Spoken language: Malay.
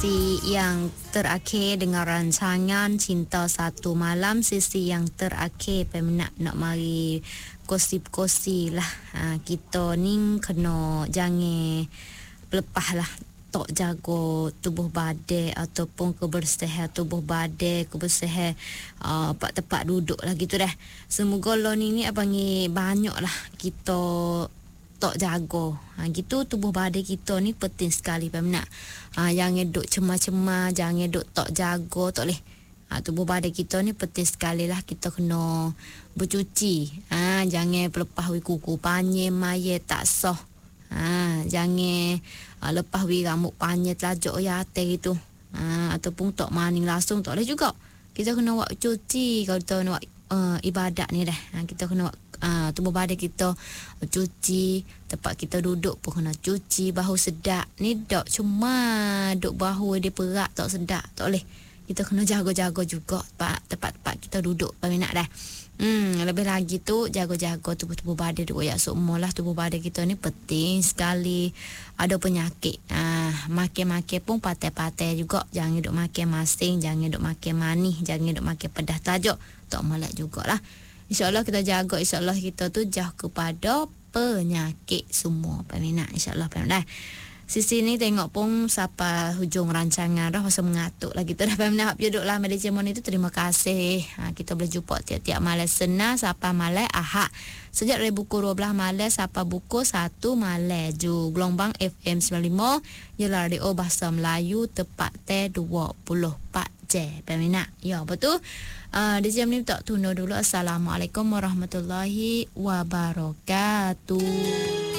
yang terakhir dengan rancangan Cinta Satu Malam, sesi yang terakhir peminat nak mari kosi-kosi lah. Kita ni kena jangan lepas lah tok jago tubuh badan ataupun kebersihan tubuh badan, kebersihan tempat duduk lah gitu dah. Semoga lo ni abangi banyak lah kita tok jago. Gitu tubuh badan kita ni penting sekali peminat. Jangan duk cemar-cemar, jangan duk tok jago, tak boleh. Tubuh badan kita ni penting sekali lah, kita kena bercuci. Jangan pelepah kuku panjang maya tak sah. Jangan lepas rambut panjang telajak ya atas gitu. Ataupun tok maning langsung tak boleh juga. Kita kena buat cuci kalau kita nak ibadat ni dah. Kita kena tubuh badan kita cuci, tempat kita duduk pun kena cuci, bahu sedap. Ni dok cuma duk bahu dia perak tak sedap, tak boleh. Kita kena jaga-jaga juga tempat-tempat kita duduk peminat dah. Lebih lagi tu jaga-jaga tubuh badan tu ya semua lah. Tubuh badan kita ni penting sekali. Ada penyakit makan-makan pun patai-patai juga. Jangan duk makan masing, jangan duk makan manis, jangan duk makan pedas tajuk, tak malak jugalah. InsyaAllah kita jaga, insyaAllah kita tu jauh kepada penyakit semua peminat, insyaAllah peminat. Sisi ni tengok pun sampai hujung rancangan dah masa mengatuk lagi tu dah peminat. Hap duduk lah Malaysia Mon itu, terima kasih. Kita boleh jumpa tiap-tiap malam Senin sampai malam Ahad. Sejak dari pukul 12 malam sampai pukul 1 malam ju. Gelombang FM 95 ialah radio bahasa Melayu tepat 24 jam peminat. Ya betul. Di jam ni tak tunda dulu. Assalamualaikum warahmatullahi wabarakatuh.